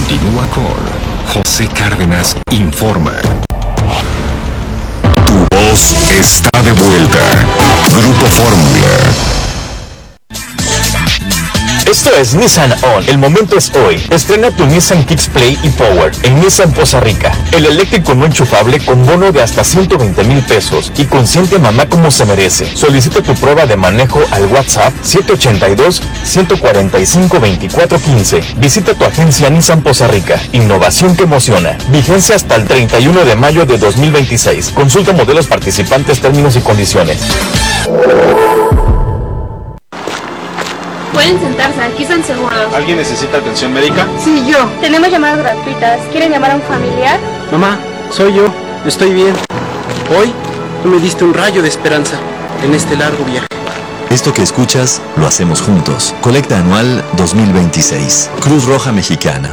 continúa con José Cárdenas Informa. Tu voz está de vuelta. Grupo Fórmula. Esto es Nissan On. El momento es hoy. Estrena tu Nissan Kicks Play y Power en Nissan Poza Rica. El eléctrico no enchufable con bono de hasta 120,000 pesos y consiente a mamá como se merece. Solicita tu prueba de manejo al WhatsApp 782-145-2415. Visita tu agencia Nissan Poza Rica. Innovación que emociona. Vigencia hasta el 31 de mayo de 2026. Consulta modelos participantes, términos y condiciones. Pueden sentarse, aquí están seguros. ¿Alguien necesita atención médica? Sí, yo. Tenemos llamadas gratuitas. ¿Quieren llamar a un familiar? Mamá, soy yo. Estoy bien. Hoy tú me diste un rayo de esperanza en este largo viaje. Esto que escuchas, lo hacemos juntos. Colecta anual 2026. Cruz Roja Mexicana.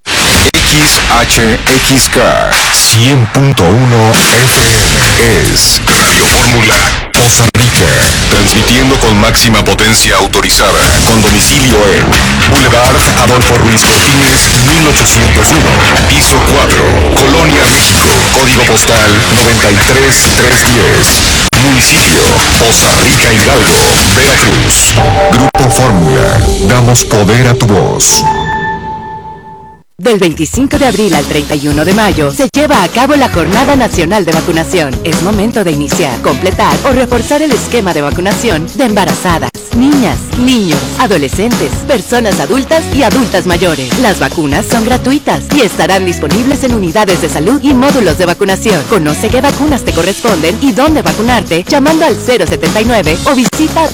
XHXK 100.1 FM es Radio Fórmula Poza Rica, transmitiendo con máxima potencia autorizada, con domicilio en Boulevard Adolfo Ruiz Cortines, 1801, piso 4, Colonia, México, código postal 93310, municipio Poza Rica, Hidalgo, Veracruz. Grupo Fórmula, damos poder a tu voz. Del 25 de abril al 31 de mayo se lleva a cabo la Jornada Nacional de Vacunación. Es momento de iniciar, completar o reforzar el esquema de vacunación de embarazadas, niñas, niños, adolescentes, personas adultas y adultas mayores. Las vacunas son gratuitas y estarán disponibles en unidades de salud y módulos de vacunación. Conoce qué vacunas te corresponden y dónde vacunarte llamando al 079 o visita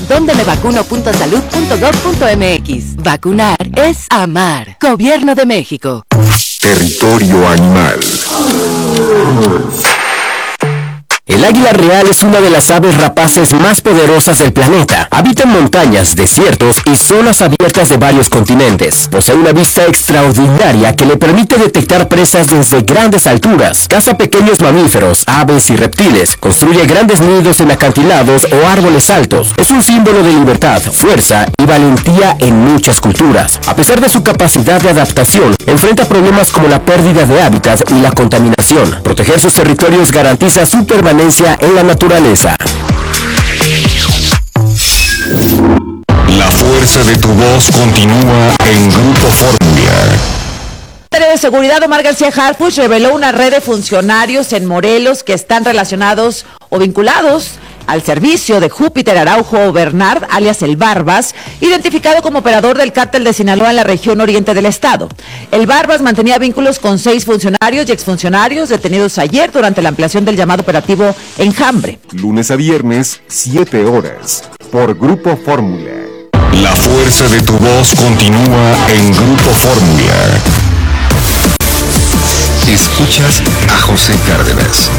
dondemevacuno.salud.gov.mx. Vacunar es amar. Gobierno de México. Territorio animal. El águila real es una de las aves rapaces más poderosas del planeta. Habita en montañas, desiertos y zonas abiertas de varios continentes. Posee una vista extraordinaria que le permite detectar presas desde grandes alturas. Caza pequeños mamíferos, aves y reptiles. Construye grandes nidos en acantilados o árboles altos. Es un símbolo de libertad, fuerza y valentía en muchas culturas. A pesar de su capacidad de adaptación, enfrenta problemas como la pérdida de hábitat y la contaminación. Proteger sus territorios garantiza su permanencia en la naturaleza. La fuerza de tu voz continúa en Grupo Fórmula. El secretario de Seguridad, Omar García Harfuch, reveló una red de funcionarios en Morelos que están relacionados o vinculados al servicio de Júpiter Araujo Bernard, alias El Barbas, identificado como operador del cártel de Sinaloa en la región oriente del estado. El Barbas mantenía vínculos con 6 funcionarios y exfuncionarios detenidos ayer durante la ampliación del llamado operativo Enjambre. Lunes a viernes, 7 horas, por Grupo Fórmula. La fuerza de tu voz continúa en Grupo Fórmula. Escuchas a José Cárdenas.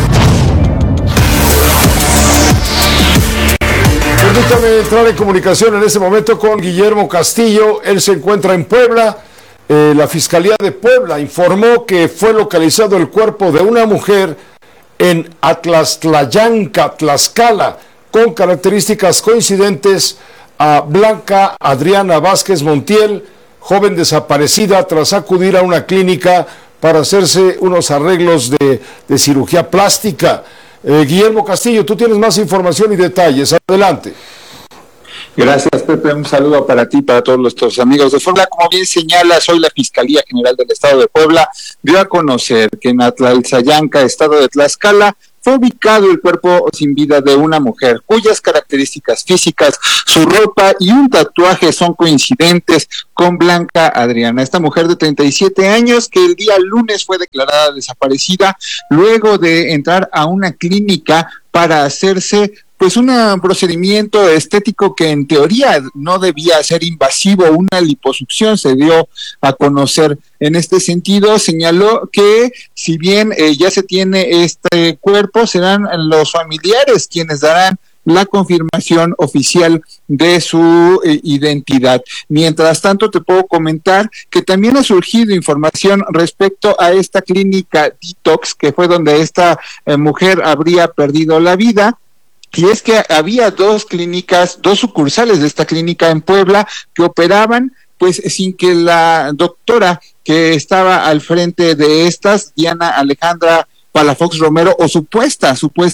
Permítame entrar en comunicación en este momento con Guillermo Castillo. Él se encuentra en Puebla. La Fiscalía de Puebla informó que fue localizado el cuerpo de una mujer en Atlaxtlayanca, Tlaxcala, con características coincidentes a Blanca Adriana Vázquez Montiel, joven desaparecida tras acudir a una clínica para hacerse unos arreglos de cirugía plástica. Guillermo Castillo, tú tienes más información y detalles. Adelante. Gracias, Pepe. Un saludo para ti y para todos nuestros amigos de Puebla. Como bien señalas, hoy la Fiscalía General del Estado de Puebla dio a conocer que en Atlaxtlayanca, estado de Tlaxcala, fue ubicado el cuerpo sin vida de una mujer cuyas características físicas, su ropa y un tatuaje son coincidentes con Blanca Adriana, esta mujer de 37 años que el día lunes fue declarada desaparecida luego de entrar a una clínica para hacerse pues un procedimiento estético que en teoría no debía ser invasivo, una liposucción, se dio a conocer. En este sentido, señaló que si bien ya se tiene este cuerpo, serán los familiares quienes darán la confirmación oficial de su identidad. Mientras tanto, te puedo comentar que también ha surgido información respecto a esta clínica Detox, que fue donde esta mujer habría perdido la vida. Y es que había dos sucursales de esta clínica en Puebla que operaban pues sin que la doctora que estaba al frente de estas, Diana Alejandra Palafox Romero, o supuesta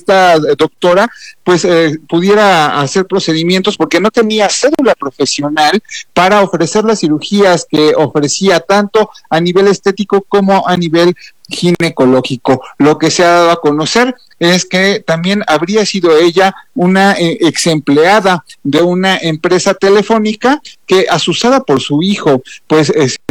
doctora, pues pudiera hacer procedimientos, porque no tenía cédula profesional para ofrecer las cirugías que ofrecía tanto a nivel estético como a nivel ginecológico. Lo que se ha dado a conocer es que también habría sido ella una ex empleada de una empresa telefónica que, asusada por su hijo, pues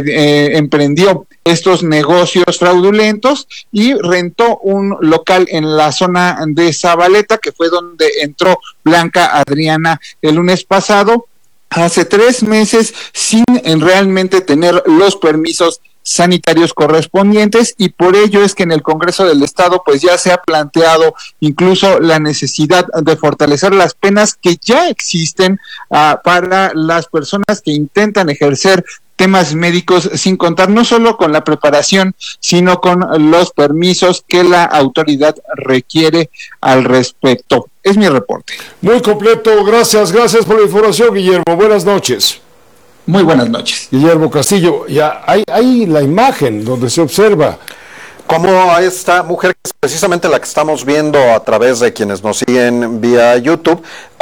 emprendió estos negocios fraudulentos y rentó un local en la zona de Zabaleta, que fue donde entró Blanca Adriana el lunes pasado, hace 3 meses, sin realmente tener los permisos sanitarios correspondientes, y por ello es que en el Congreso del Estado pues ya se ha planteado incluso la necesidad de fortalecer las penas que ya existen para las personas que intentan ejercer temas médicos, sin contar no solo con la preparación, sino con los permisos que la autoridad requiere al respecto. Es mi reporte. Muy completo, gracias por la información, Guillermo. Buenas noches. Muy buenas noches. Guillermo Castillo, ya hay la imagen donde se observa como esta mujer, que es precisamente la que estamos viendo a través de quienes nos siguen vía YouTube,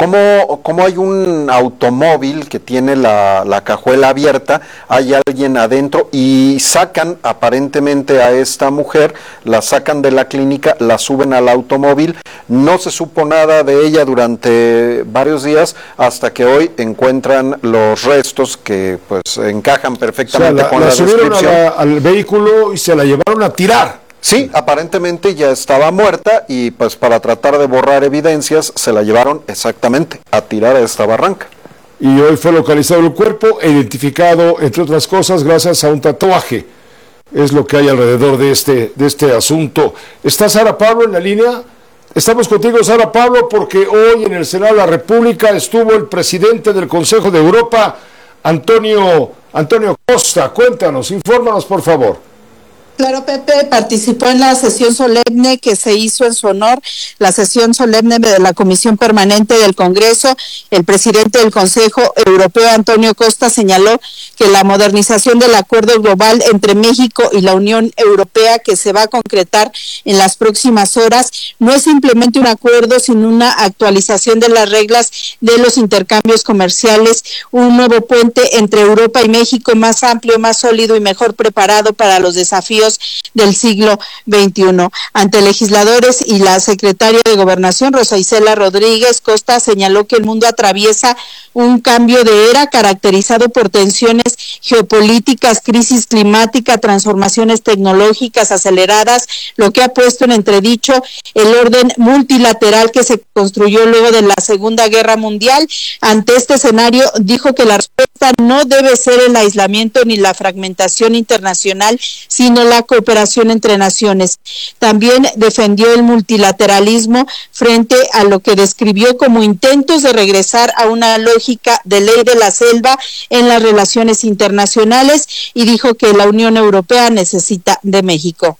como hay un automóvil que tiene la cajuela abierta, hay alguien adentro y sacan aparentemente a esta mujer, la sacan de la clínica, la suben al automóvil, no se supo nada de ella durante varios días hasta que hoy encuentran los restos que pues encajan perfectamente con la descripción. La subieron al vehículo y se la llevaron a tirar. Sí, aparentemente ya estaba muerta y pues para tratar de borrar evidencias se la llevaron exactamente a tirar a esta barranca. Y hoy fue localizado el cuerpo, identificado entre otras cosas gracias a un tatuaje. Es lo que hay alrededor de este asunto. ¿Está Sara Pablo en la línea? Estamos contigo, Sara Pablo, porque hoy en el Senado de la República estuvo el presidente del Consejo de Europa, Antonio Costa. Cuéntanos, infórmanos por favor. Claro, Pepe participó en la sesión solemne que se hizo en su honor, la sesión solemne de la Comisión Permanente del Congreso. El presidente del Consejo Europeo, Antonio Costa, señaló que la modernización del acuerdo global entre México y la Unión Europea, que se va a concretar en las próximas horas, no es simplemente un acuerdo, sino una actualización de las reglas de los intercambios comerciales, un nuevo puente entre Europa y México más amplio, más sólido y mejor preparado para los desafíos del siglo XXI. Ante legisladores y la secretaria de Gobernación, Rosa Isela Rodríguez, Costa señaló que el mundo atraviesa un cambio de era caracterizado por tensiones geopolíticas, crisis climática, transformaciones tecnológicas aceleradas, lo que ha puesto en entredicho el orden multilateral que se construyó luego de la Segunda Guerra Mundial. Ante este escenario, dijo que la respuesta no debe ser el aislamiento ni la fragmentación internacional, sino la cooperación entre naciones. También defendió el multilateralismo frente a lo que describió como intentos de regresar a una lógica de ley de la selva en las relaciones internacionales, y dijo que la Unión Europea necesita de México.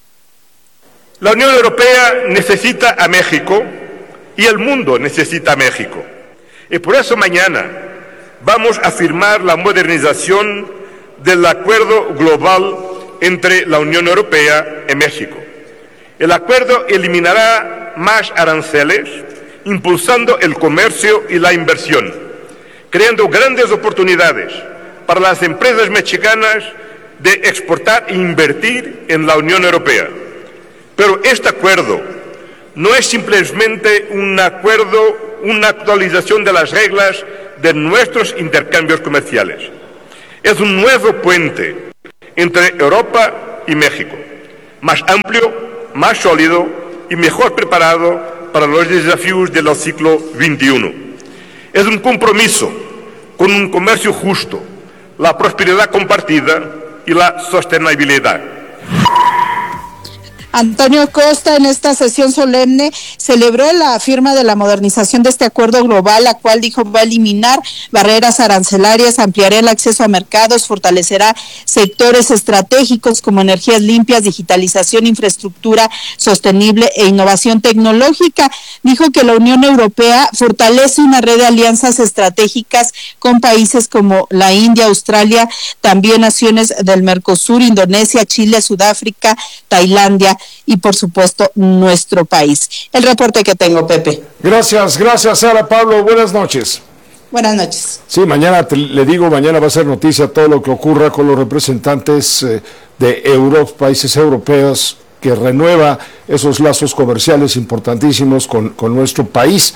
La Unión Europea necesita a México y el mundo necesita a México. Y por eso mañana vamos a firmar la modernización del acuerdo global entre la Unión Europea y México. El acuerdo eliminará más aranceles, impulsando el comercio y la inversión, creando grandes oportunidades para las empresas mexicanas de exportar e invertir en la Unión Europea. Pero este acuerdo no es simplemente un acuerdo, una actualización de las reglas de nuestros intercambios comerciales. Es un nuevo puente entre Europa y México, más amplio, más sólido y mejor preparado para los desafíos del siglo XXI. Es un compromiso con un comercio justo, la prosperidad compartida y la sostenibilidad. Antonio Costa, en esta sesión solemne, celebró la firma de la modernización de este acuerdo global, la cual dijo va a eliminar barreras arancelarias, ampliará el acceso a mercados, fortalecerá sectores estratégicos como energías limpias, digitalización, infraestructura sostenible e innovación tecnológica. Dijo que la Unión Europea fortalece una red de alianzas estratégicas con países como la India, Australia, también naciones del Mercosur, Indonesia, Chile, Sudáfrica, Tailandia y por supuesto nuestro país. El reporte que tengo, Pepe. Gracias, Sara. Pablo, buenas noches. Buenas noches. Sí, mañana mañana va a ser noticia todo lo que ocurra con los representantes de países europeos, que renueva esos lazos comerciales importantísimos con nuestro país.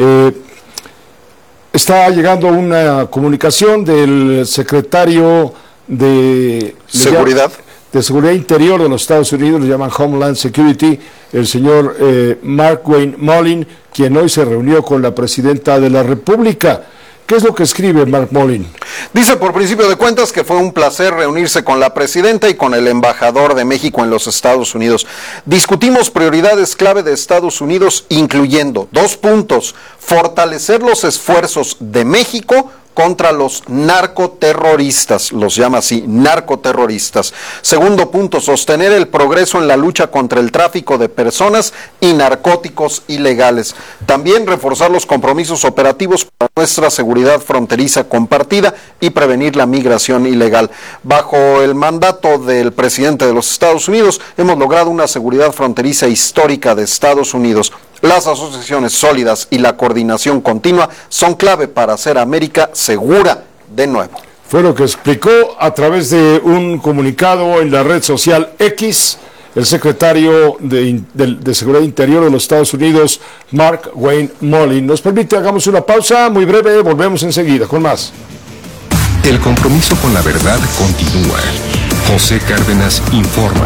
Está llegando una comunicación del secretario de Seguridad Interior de los Estados Unidos, le llaman Homeland Security, el señor Mark Wayne Mullin, quien hoy se reunió con la presidenta de la República. ¿Qué es lo que escribe Mark Mullin? Dice, por principio de cuentas, que fue un placer reunirse con la presidenta y con el embajador de México en los Estados Unidos. Discutimos prioridades clave de Estados Unidos, incluyendo 2 puntos: fortalecer los esfuerzos de México contra los narcoterroristas, los llama así, narcoterroristas. Segundo punto, sostener el progreso en la lucha contra el tráfico de personas y narcóticos ilegales. También reforzar los compromisos operativos para nuestra seguridad fronteriza compartida y prevenir la migración ilegal. Bajo el mandato del presidente de los Estados Unidos, hemos logrado una seguridad fronteriza histórica de Estados Unidos. Las asociaciones sólidas y la coordinación continua son clave para hacer América segura de nuevo. Fue lo que explicó a través de un comunicado en la red social X el secretario de Seguridad Interior de los Estados Unidos, Mark Wayne Mullin. Nos permite, hagamos una pausa muy breve, volvemos enseguida con más. El compromiso con la verdad continúa. José Cárdenas informa.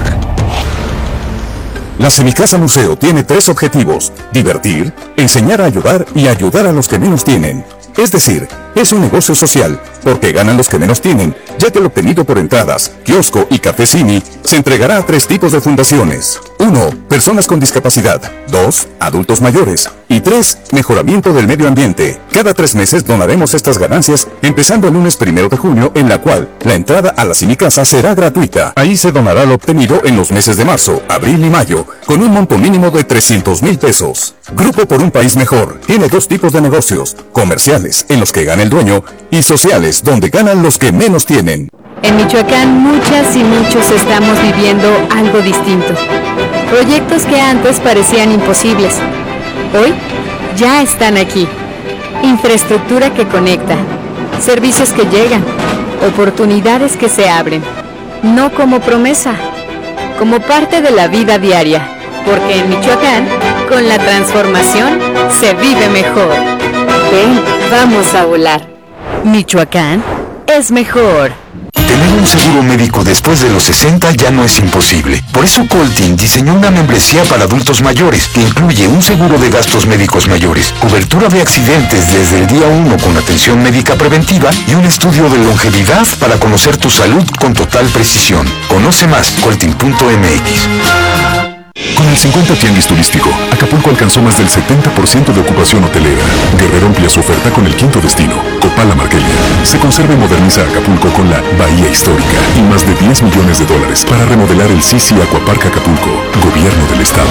La Semicasa Museo tiene 3 objetivos: divertir, enseñar a ayudar y ayudar a los que menos tienen. Es decir, es un negocio social, porque ganan los que menos tienen, ya que lo obtenido por entradas, kiosco y cafecini se entregará a 3 tipos de fundaciones. 1. Personas con discapacidad. 2. Adultos mayores. Y 3. Mejoramiento del medio ambiente. Cada 3 meses donaremos estas ganancias, empezando el lunes 1 de junio, en la cual la entrada a la Semicasa será gratuita. Ahí se donará lo obtenido en los meses de marzo, abril y mayo, con un monto mínimo de 300,000 pesos. Grupo por un País Mejor tiene 2 tipos de negocios: comerciales, en los que gana el dueño, y sociales, donde ganan los que menos tienen. En Michoacán, muchas y muchos estamos viviendo algo distinto. Proyectos que antes parecían imposibles, hoy ya están aquí. Infraestructura que conecta, servicios que llegan, oportunidades que se abren. No como promesa, como parte de la vida diaria. Porque en Michoacán, con la transformación, se vive mejor. Ven, vamos a volar. Michoacán es mejor. Tener un seguro médico después de los 60 ya no es imposible. Por eso Coltin diseñó una membresía para adultos mayores que incluye un seguro de gastos médicos mayores, cobertura de accidentes desde el día 1 con atención médica preventiva y un estudio de longevidad para conocer tu salud con total precisión. Conoce más, coltin.mx. Con el 50 Tianguis Turístico, Acapulco alcanzó más del 70% de ocupación hotelera. Guerrero amplía su oferta con el 5º destino, Copala Marquelia. Se conserva y moderniza Acapulco con la Bahía Histórica y más de $10 millones para remodelar el Sisi Aquapark Acapulco, Gobierno del Estado.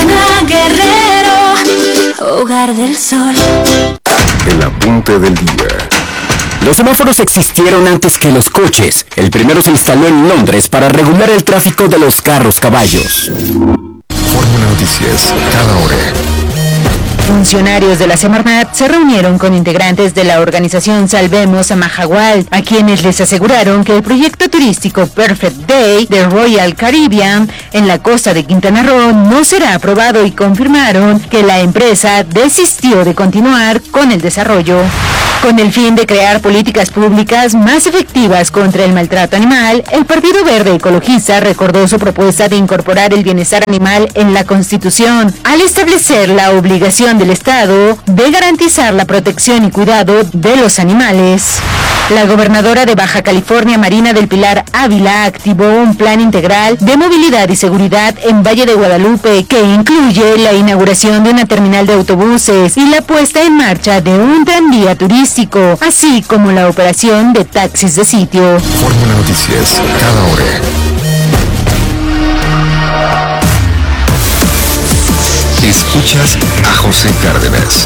Guerrero, hogar del sol. El apunte del día. Los semáforos existieron antes que los coches. El primero se instaló en Londres para regular el tráfico de los carros-caballos. Fórmula Noticias, cada hora. Funcionarios de la Semarnat se reunieron con integrantes de la organización Salvemos a Mahahual, a quienes les aseguraron que el proyecto turístico Perfect Day de Royal Caribbean en la costa de Quintana Roo no será aprobado y confirmaron que la empresa desistió de continuar con el desarrollo. Con el fin de crear políticas públicas más efectivas contra el maltrato animal, el Partido Verde Ecologista recordó su propuesta de incorporar el bienestar animal en la Constitución, al establecer la obligación del Estado de garantizar la protección y cuidado de los animales. La gobernadora de Baja California, Marina del Pilar Ávila, activó un plan integral de movilidad y seguridad en Valle de Guadalupe que incluye la inauguración de una terminal de autobuses y la puesta en marcha de un tranvía turístico, así como la operación de taxis de sitio. Fórmula Noticias, cada hora. Escuchas a José Cárdenas.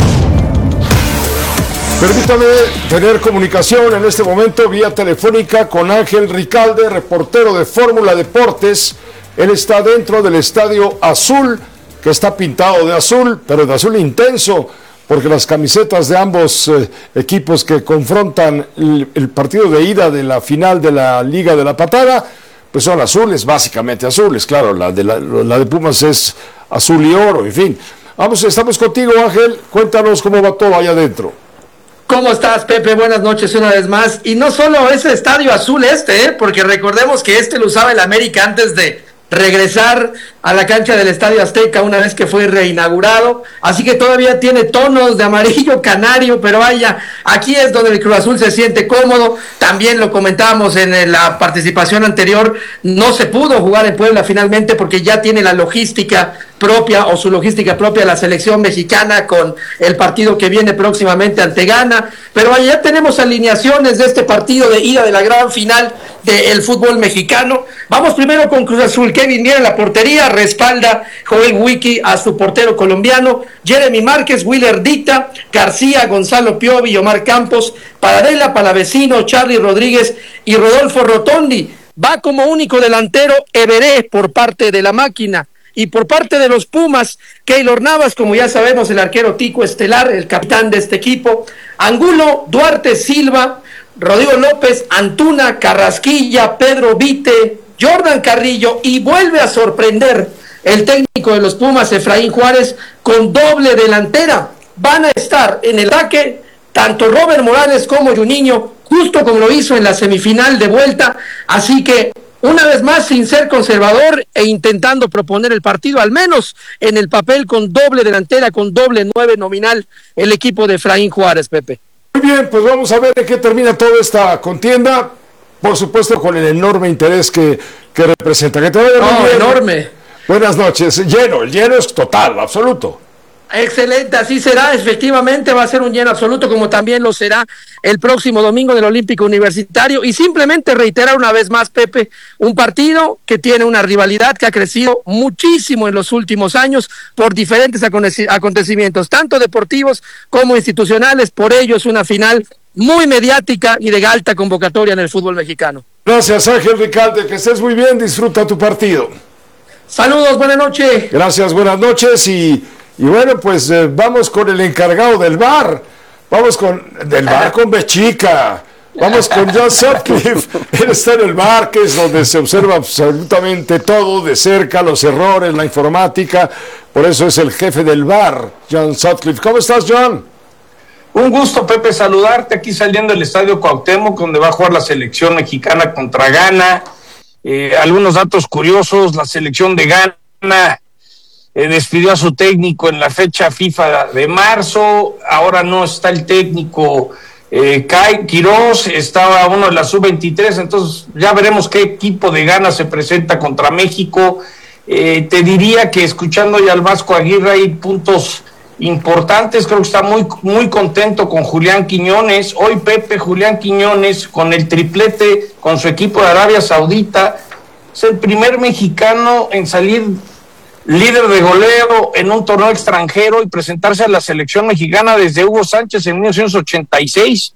Permítame tener comunicación en este momento vía telefónica con Ángel Ricalde, reportero de Fórmula Deportes. Él está dentro del Estadio Azul, que está pintado de azul, pero de azul intenso, porque las camisetas de ambos equipos que confrontan el partido de ida de la final de la Liga de la Patada, pues son azules, básicamente azules. Claro, la de Pumas es azul y oro, en fin. Vamos, estamos contigo, Ángel. Cuéntanos cómo va todo allá adentro. ¿Cómo estás, Pepe? Buenas noches una vez más. Y no solo ese estadio azul porque recordemos que lo usaba el América antes de regresar a la cancha del Estadio Azteca una vez que fue reinaugurado, así que todavía tiene tonos de amarillo canario, pero vaya, aquí es donde el Cruz Azul se siente cómodo. También lo comentábamos en la participación anterior, no se pudo jugar en Puebla finalmente porque ya tiene la logística propia o su logística propia la selección mexicana con el partido que viene próximamente ante Ghana, pero vaya, ya tenemos alineaciones de este partido de ida de la gran final del fútbol mexicano. Vamos primero con Cruz Azul. Kevin Mier en la portería, respalda Joel Wiki a su portero colombiano, Jeremy Márquez, Willer Dicta, García, Gonzalo Piovi y Omar Campos, Paradela, Palavecino, Charly Rodríguez y Rodolfo Rotondi. Va como único delantero Everé por parte de la máquina. Y por parte de los Pumas, Keylor Navas, como ya sabemos, el arquero tico estelar, el capitán de este equipo, Angulo, Duarte Silva, Rodrigo López, Antuna, Carrasquilla, Pedro Vite, Jordan Carrillo, y vuelve a sorprender el técnico de los Pumas, Efraín Juárez, con doble delantera. Van a estar en el ataque tanto Robert Morales como Juninho, justo como lo hizo en la semifinal de vuelta, así que una vez más, sin ser conservador e intentando proponer el partido, al menos en el papel, con doble delantera, con doble 9 nominal, el equipo de Efraín Juárez, Pepe. Muy bien, pues vamos a ver de qué termina toda esta contienda, por supuesto con el enorme interés que representa. Que te vaya muy bien. Enorme. Buenas noches. El lleno es total, absoluto. Excelente, así será, efectivamente va a ser un lleno absoluto, como también lo será el próximo domingo del Olímpico Universitario, y simplemente reiterar una vez más, Pepe, un partido que tiene una rivalidad que ha crecido muchísimo en los últimos años por diferentes acontecimientos, tanto deportivos como institucionales. Por ello es una final muy mediática y de alta convocatoria en el fútbol mexicano. Gracias, Ángel Ricalde, que estés muy bien, disfruta tu partido. Saludos, buenas noches. Gracias, buenas noches, y bueno, pues vamos con el encargado del bar. Vamos con Bechica. Vamos con John Sutcliffe. Él está en el bar, que es donde se observa absolutamente todo de cerca, los errores, la informática. Por eso es el jefe del bar, John Sutcliffe. ¿Cómo estás, John? Un gusto, Pepe, saludarte aquí saliendo del Estadio Cuauhtémoc, donde va a jugar la selección mexicana contra Ghana. Algunos datos curiosos: la selección de Ghana despidió a su técnico en la fecha FIFA de marzo. Ahora no está el técnico Kai Quirós, estaba uno de la sub-23, entonces ya veremos qué equipo de Ghana se presenta contra México. Te diría que escuchando ya al Vasco Aguirre hay puntos importantes. Creo que está muy, muy contento con Julián Quiñones. Hoy, Pepe, Julián Quiñones con el triplete con su equipo de Arabia Saudita es el primer mexicano en salir líder de goleo en un torneo extranjero y presentarse a la selección mexicana desde Hugo Sánchez en 1986,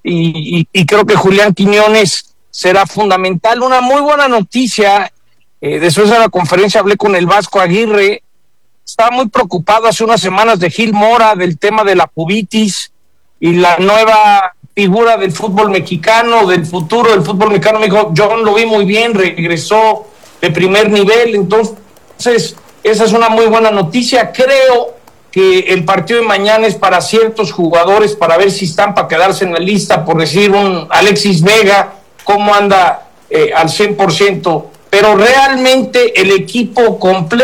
y creo que Julián Quiñones será fundamental. Una muy buena noticia, después de la conferencia hablé con el Vasco Aguirre. Estaba muy preocupado hace unas semanas de Gil Mora, del tema de la pubitis y la nueva figura del fútbol mexicano, del futuro del fútbol mexicano. Me dijo, John, lo vi muy bien, regresó de primer nivel. Entonces esa es una muy buena noticia. Creo que el partido de mañana es para ciertos jugadores, para ver si están para quedarse en la lista, por decir un Alexis Vega, cómo anda al 100%, pero realmente el equipo completo